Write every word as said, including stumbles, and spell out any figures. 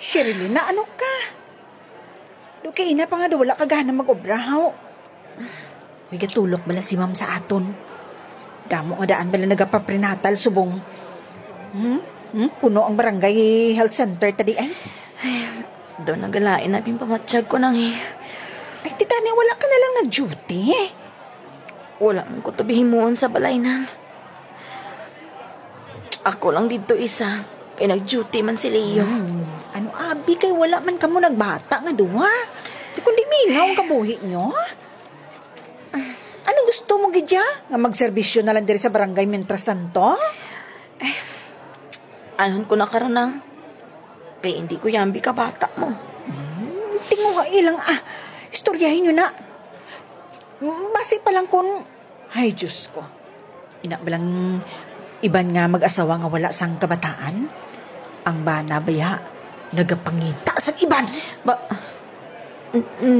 Shirley, na ano ka? Do kay ina pa nga do wala ka gana mag-obrahaw. Uy, gatulok bala si ma'am sa aton. Damo nga daan bala nagapaprenatal subong. Hmm? Hmm? Puno ang barangay health center tadi ay. Doon nagalain na pimpamatsyag ko nang eh. Ay, titani, wala ka na lang nag-duty eh. Wala man ko tabihimuon sa balay nang. Ako lang dito isa. Kaya nag-duty man si Leo. Hmm. Ano abi kay wala man kamo nagbata nga duwa. Di kundi mingaw ang kabuhi nyo. Ano gusto mo gidya? Nga magserbisyo na lang diri sa barangay mientras tanto? Eh, anon ko na karon nang. Kaya hindi ko yambi ka bata mo. Hmm, tingo ka ilang ah. Istoryahin nyo na. Base pa lang kung... Ay, Diyos ko. Ina ba lang iban nga mag-asawa nga wala sang kabataan? Ang bana baya, nagapangita sa iban. Ba...